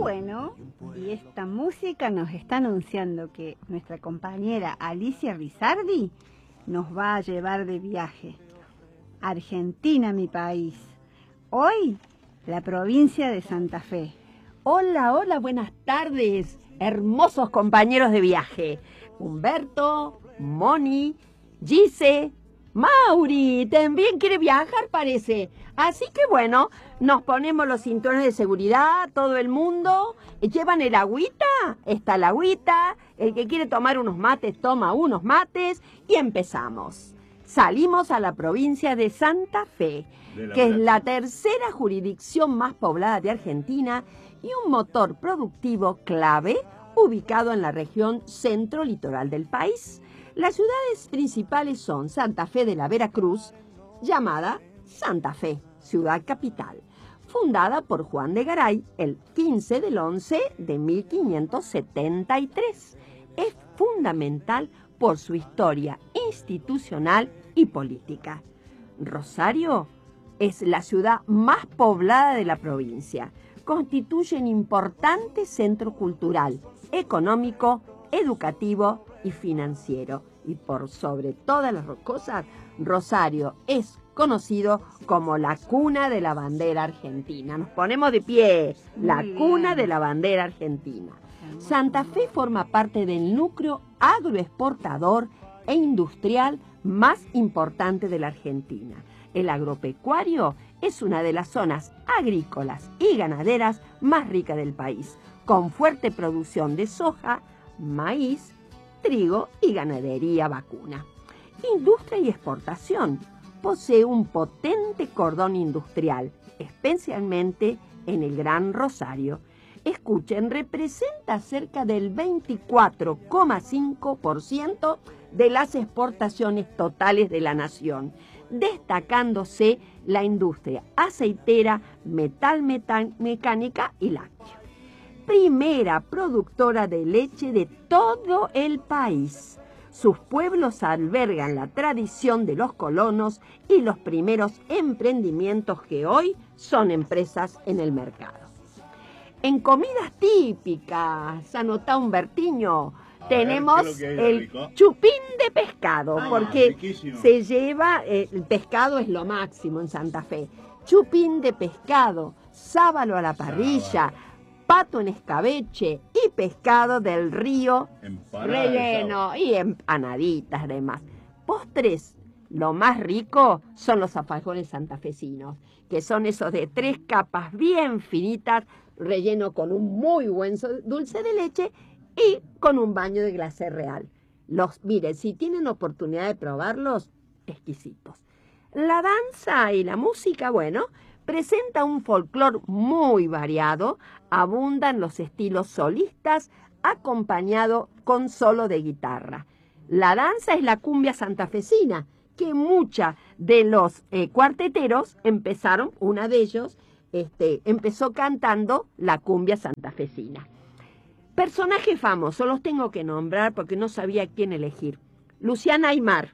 Bueno, y esta música nos está anunciando que nuestra compañera Alicia Rizardi nos va a llevar de viaje. Argentina, mi país. Hoy, la provincia de Santa Fe. Hola, hola, buenas tardes, hermosos compañeros de viaje. Humberto, Moni, Gise, Mauri, también quiere viajar, parece. Así que bueno, nos ponemos los cinturones de seguridad, todo el mundo. ¿Llevan el agüita? Está la agüita. El que quiere tomar unos mates, toma unos mates. Y empezamos. Salimos a la provincia de Santa Fe, que es la tercera jurisdicción más poblada de Argentina y un motor productivo clave ubicado en la región centro-litoral del país. Las ciudades principales son Santa Fe de la Veracruz, llamada Santa Fe, ciudad capital, fundada por Juan de Garay el 15 del 11 de 1573. Es fundamental por su historia institucional y política. Rosario es la ciudad más poblada de la provincia. Constituye un importante centro cultural, económico, educativo y financiero. Y por sobre todas las cosas, Rosario es conocido como la cuna de la bandera argentina. Nos ponemos de pie, la cuna de la bandera argentina. Santa Fe forma parte del núcleo agroexportador e industrial más importante de la Argentina. El agropecuario es una de las zonas agrícolas y ganaderas más ricas del país, con fuerte producción de soja, maíz, trigo y ganadería vacuna. Industria y exportación. Posee un potente cordón industrial, especialmente en el Gran Rosario. Escuchen, representa cerca del 24,5% de las exportaciones totales de la nación, destacándose la industria aceitera, mecánica y lácteo. Primera productora de leche de todo el país. Sus pueblos albergan la tradición de los colonos y los primeros emprendimientos que hoy son empresas en el mercado. En comidas típicas, anota Humbertiño, tenemos el chupín de pescado, porque riquísimo. se lleva, el pescado es lo máximo en Santa Fe. Chupín de pescado, sábalo a la parrilla, pato en escabeche y pescado del río relleno y empanaditas además. Postres, lo más rico son los alfajores santafesinos, que son esos de 3 capas bien finitas, relleno con un muy buen dulce de leche y con un baño de glacé real. Miren, si tienen oportunidad de probarlos, exquisitos. La danza y la música, bueno, presenta un folclore muy variado, abundan los estilos solistas acompañado con solo de guitarra. La danza es la cumbia santafesina, que muchos de los cuarteteros empezaron, una de ellos empezó cantando la cumbia santafesina. Personajes famosos, los tengo que nombrar porque no sabía quién elegir. Luciana Aymar,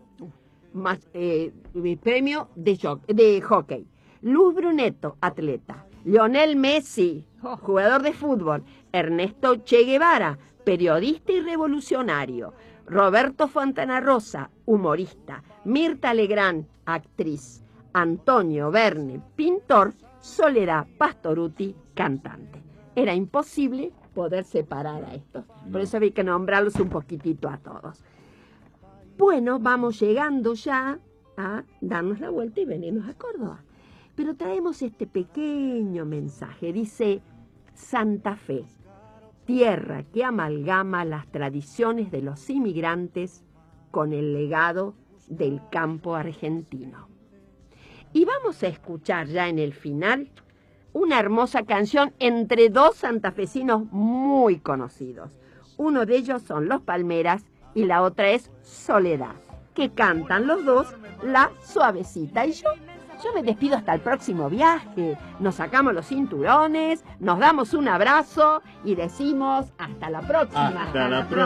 premio de hockey. Luz Brunetto, atleta. Lionel Messi, jugador de fútbol. Ernesto Che Guevara, periodista y revolucionario. Roberto Fontana Rosa, humorista. Mirta Legrand, actriz. Antonio Verne, pintor. Soledad Pastorutti, cantante. Era imposible poder separar a estos. Por eso había que nombrarlos un poquitito a todos. Bueno, vamos llegando ya a darnos la vuelta y venirnos a Córdoba. Pero traemos este pequeño mensaje. Dice: Santa Fe, tierra que amalgama las tradiciones de los inmigrantes con el legado del campo argentino. Y vamos a escuchar ya en el final una hermosa canción entre dos santafesinos muy conocidos. Uno de ellos son Los Palmeras y la otra es Soledad, que cantan los dos La Suavecita. Y yo me despido hasta el próximo viaje. Nos sacamos los cinturones, nos damos un abrazo y decimos hasta la próxima. Hasta la próxima.